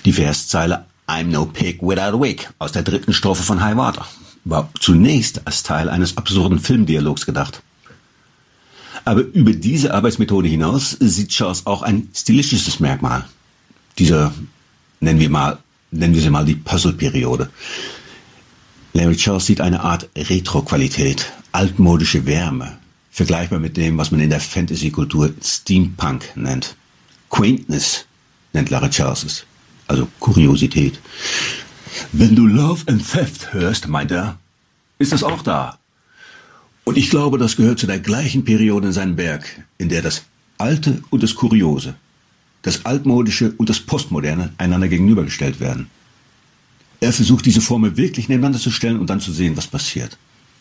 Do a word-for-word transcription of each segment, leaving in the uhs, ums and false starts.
Die Verszeile I'm no pig without a wig aus der dritten Strophe von High Water war zunächst als Teil eines absurden Filmdialogs gedacht. Aber über diese Arbeitsmethode hinaus sieht Charles auch ein stilistisches Merkmal. Dieser, nennen wir mal, nennen wir sie mal die Puzzle-Periode. Larry Charles sieht eine Art Retro-Qualität, altmodische Wärme, vergleichbar mit dem, was man in der Fantasy-Kultur Steampunk nennt. Quaintness nennt Larry Charles es, also Kuriosität. Wenn du Love and Theft hörst, meint er, ist das auch da. Und ich glaube, das gehört zu der gleichen Periode in seinem Werk, in der das Alte und das Kuriose, das Altmodische und das Postmoderne einander gegenübergestellt werden. Er versucht, diese Formen wirklich nebeneinander zu stellen und dann zu sehen, was passiert.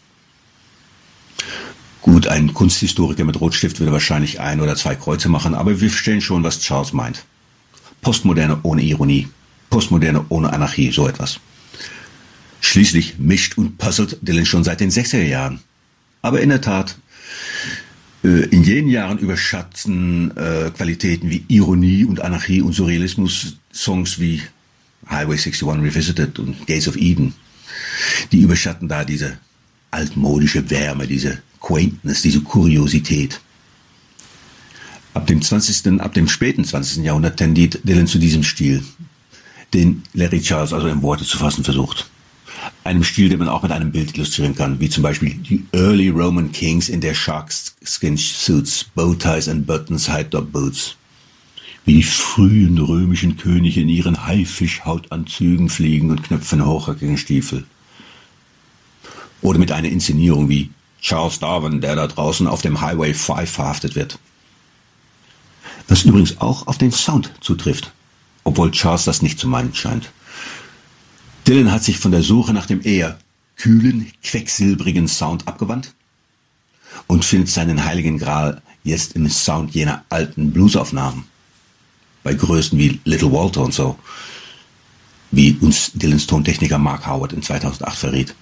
Gut, ein Kunsthistoriker mit Rotstift würde wahrscheinlich ein oder zwei Kreuze machen, aber wir verstehen schon, was Charles meint. Postmoderne ohne Ironie, Postmoderne ohne Anarchie, so etwas. Schließlich mischt und puzzelt Dylan schon seit den sechziger Jahren. Aber in der Tat, äh, in jenen Jahren überschatten äh, Qualitäten wie Ironie und Anarchie und Surrealismus Songs wie Highway einundsechzig Revisited und Gates of Eden. Die überschatten da diese altmodische Wärme, diese Quaintness, diese Kuriosität. Ab dem zwanzigsten, ab dem späten zwanzigsten Jahrhundert tendiert Dylan zu diesem Stil, den Larry Charles also in Worte zu fassen versucht. Einem Stil, den man auch mit einem Bild illustrieren kann, wie zum Beispiel die Early Roman Kings in their sharkskin suits, bowties and buttons, high-top boots. Wie die frühen römischen Könige in ihren Haifischhautanzügen fliegen und knöpfen hochhackigen Stiefel. Oder mit einer Inszenierung wie Charles Darwin, der da draußen auf dem Highway fünf verhaftet wird. Was übrigens auch auf den Sound zutrifft, obwohl Charles das nicht zu meinen scheint. Dylan hat sich von der Suche nach dem eher kühlen, quecksilbrigen Sound abgewandt und findet seinen heiligen Gral jetzt im Sound jener alten Bluesaufnahmen. Bei Größen wie Little Walter und so, wie uns Dylans Tontechniker Mark Howard in zweitausendacht verriet.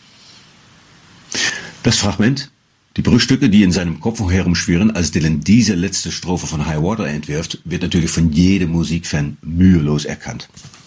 Das Fragment, die Bruchstücke, die in seinem Kopf herumschwirren, als Dylan diese letzte Strophe von High Water entwirft, wird natürlich von jedem Musikfan mühelos erkannt.